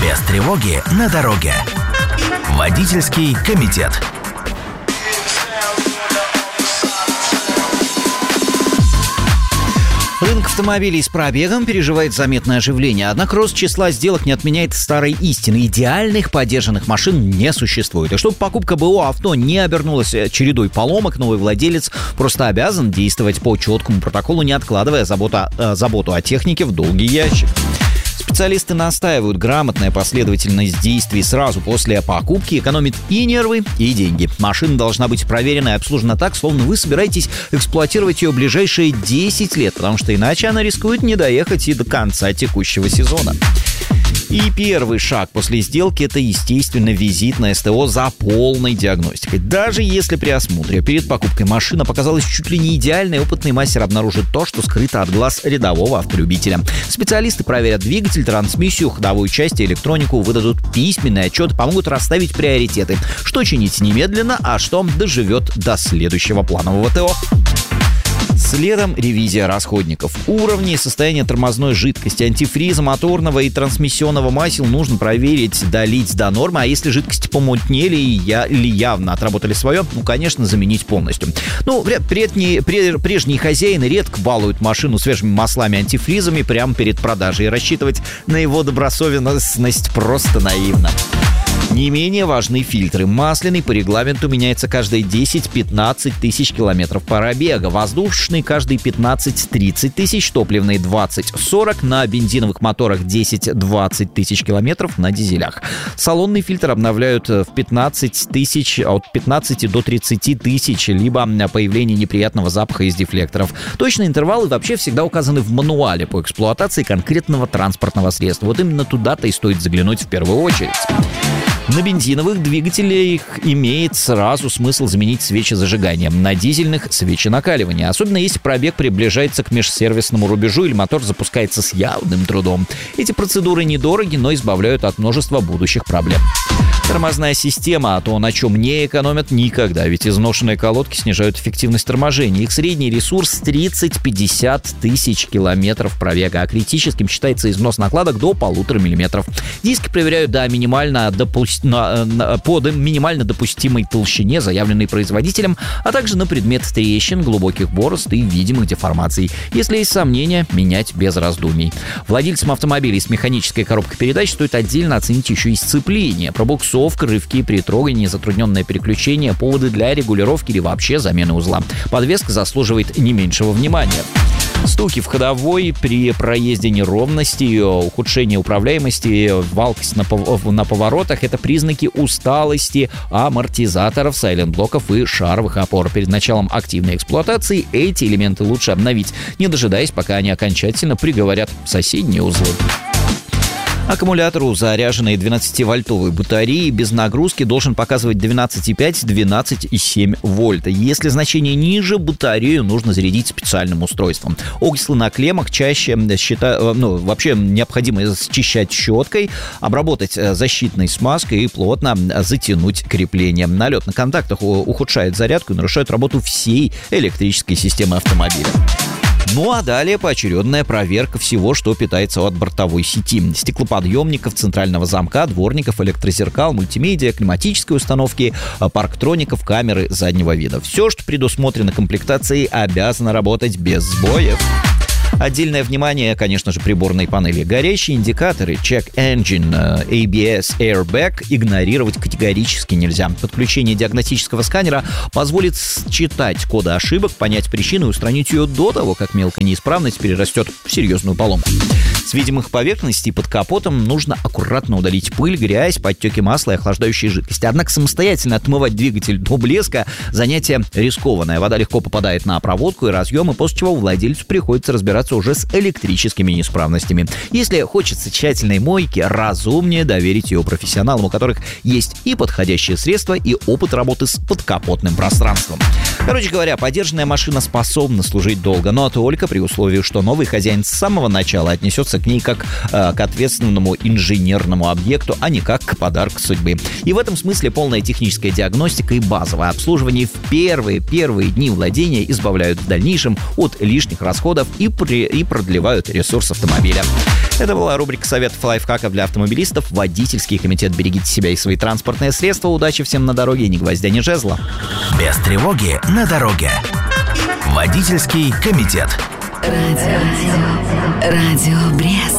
Без тревоги на дороге. Водительский комитет. Рынок автомобилей с пробегом переживает заметное оживление, однако рост числа сделок не отменяет старой истины. Идеальных подержанных машин не существует. И чтобы покупка БУ авто не обернулась чередой поломок, новый владелец просто обязан действовать по четкому протоколу, не откладывая заботу о технике в долгий ящик. Специалисты настаивают, грамотная последовательность действий сразу после покупки экономит и нервы, и деньги. Машина должна быть проверена и обслужена так, словно вы собираетесь эксплуатировать ее ближайшие 10 лет, потому что иначе она рискует не доехать и до конца текущего сезона. И первый шаг после сделки – это, естественно, визит на СТО за полной диагностикой. Даже если при осмотре перед покупкой машина показалась чуть ли не идеальной, опытный мастер обнаружит то, что скрыто от глаз рядового автолюбителя. Специалисты проверят двигатель, трансмиссию, ходовую часть и электронику, выдадут письменный отчет, помогут расставить приоритеты. Что чинить немедленно, а что доживет до следующего планового ТО. Следом ревизия расходников. Уровни и состояние тормозной жидкости, антифриза, моторного и трансмиссионного масел нужно проверить, долить до нормы, а если жидкости помутнели или явно отработали свое, конечно, заменить полностью. Прежние хозяины редко балуют машину свежими маслами, антифризами прямо перед продажей, и рассчитывать на его добросовестность просто наивно. Не менее важны фильтры. Масляный по регламенту меняется каждые 10-15 тысяч километров пробега. Воздушный каждые 15-30 тысяч, топливный 20-40, на бензиновых моторах 10-20 тысяч километров, на дизелях. Салонный фильтр обновляют в 15 тысяч, от 15 до 30 тысяч, либо появление неприятного запаха из дефлекторов. Точные интервалы вообще всегда указаны в мануале по эксплуатации конкретного транспортного средства. Вот именно туда-то и стоит заглянуть в первую очередь. На бензиновых двигателях имеет сразу смысл заменить свечи зажигания. На дизельных — свечи накаливания. Особенно если пробег приближается к межсервисному рубежу или мотор запускается с явным трудом. Эти процедуры недороги, но избавляют от множества будущих проблем. Тормозная система, а то, на чем не экономят никогда, ведь изношенные колодки снижают эффективность торможения. Их средний ресурс 30-50 тысяч километров пробега, а критическим считается износ накладок до 1,5 мм. Диски проверяют по минимально допустимой толщине, заявленной производителем, а также на предмет трещин, глубоких борозд и видимых деформаций. Если есть сомнения, менять без раздумий. Владельцам автомобилей с механической коробкой передач стоит отдельно оценить еще и сцепление, пробуксовка, рывки при трогании, затрудненное переключение, поводы для регулировки или вообще замены узла. Подвеска заслуживает не меньшего внимания. Стуки в ходовой при проезде, неровности, ухудшение управляемости, валкость на поворотах – это признаки усталости амортизаторов, сайлент-блоков и шаровых опор. Перед началом активной эксплуатации эти элементы лучше обновить, не дожидаясь, пока они окончательно приговорят соседние узлы. Аккумулятор у заряженной 12-вольтовой батареи без нагрузки должен показывать 12,5-12,7 вольта. Если значение ниже, батарею нужно зарядить специальным устройством. Окислы на клеммах чаще вообще необходимо счищать щеткой, обработать защитной смазкой и плотно затянуть крепление. Налет на контактах ухудшает зарядку и нарушает работу всей электрической системы автомобиля. Ну а далее поочередная проверка всего, что питается от бортовой сети. Стеклоподъемников, центрального замка, дворников, электрозеркал, мультимедиа, климатической установки, парктроников, камеры заднего вида. Все, что предусмотрено комплектацией, обязано работать без сбоев. Отдельное внимание, конечно же, приборной панели. Горящие индикаторы Check Engine, ABS, Airbag игнорировать категорически нельзя. Подключение диагностического сканера позволит считать коды ошибок, понять причину и устранить ее до того, как мелкая неисправность перерастет в серьезную поломку. С видимых поверхностей под капотом нужно аккуратно удалить пыль, грязь, подтеки масла и охлаждающие жидкости. Однако самостоятельно отмывать двигатель до блеска – занятие рискованное. Вода легко попадает на проводку и разъемы, после чего владельцу приходится разбираться уже с электрическими неисправностями. Если хочется тщательной мойки, разумнее доверить ее профессионалам, у которых есть и подходящие средства, и опыт работы с подкапотным пространством. Короче говоря, подержанная машина способна служить долго, но только при условии, что новый хозяин с самого начала отнесется к ней как к ответственному инженерному объекту, а не как к подарку судьбы. И в этом смысле полная техническая диагностика и базовое обслуживание в первые дни владения избавляют в дальнейшем от лишних расходов и продлевают ресурс автомобиля. Это была рубрика советов и лайфхаков для автомобилистов. Водительский комитет. Берегите себя и свои транспортные средства. Удачи всем на дороге. Ни гвоздя, ни жезла. Без тревоги на дороге. Водительский комитет. Радио Брест.